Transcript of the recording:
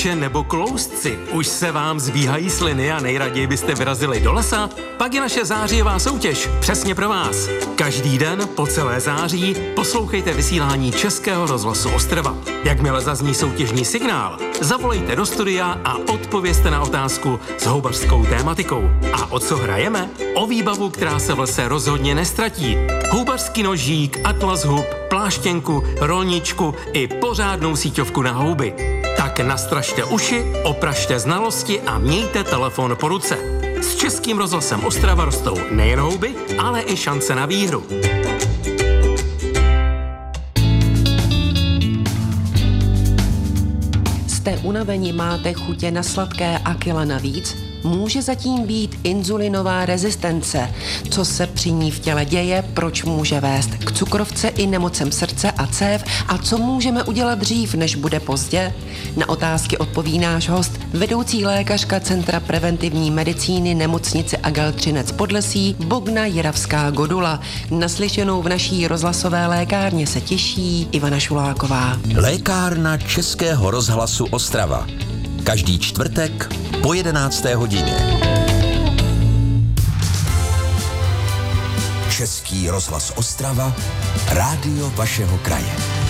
nebo kloustci. Už se vám zbíhají sliny a nejraději byste vyrazili do lesa? Pak je naše zářijová soutěž přesně pro vás. Každý den po celé září poslouchejte vysílání Českého rozhlasu Ostrava. Jakmile zazní soutěžní signál, zavolejte do studia a odpovězte na otázku s houbařskou tématikou. A o co hrajeme? O výbavu, která se v lese rozhodně nestratí. Houbařský nožík, atlas hub, pláštěnku, rolničku i pořádnou síťovku na houby. Tak nastražte uši, opražte znalosti a mějte telefon po ruce. S Českým rozhlasem Ostrava rostou nejen houby, ale i šance na výhru. Jste unaveni, máte chutě na sladké a kila navíc? Může zatím být inzulinová rezistence. Co se při ní v těle děje, proč může vést k cukrovce i nemocem srdce a cév a co můžeme udělat dřív, než bude pozdě? Na otázky odpoví náš host, vedoucí lékařka Centra preventivní medicíny nemocnice Agal-Třinec Podlesí Bogna Jiravská Godula. Naslyšenou v naší rozhlasové lékárně se těší Ivana Šuláková. Lékárna Českého rozhlasu Ostrava. Každý čtvrtek po 11. hodině. Český rozhlas Ostrava, rádio vašeho kraje.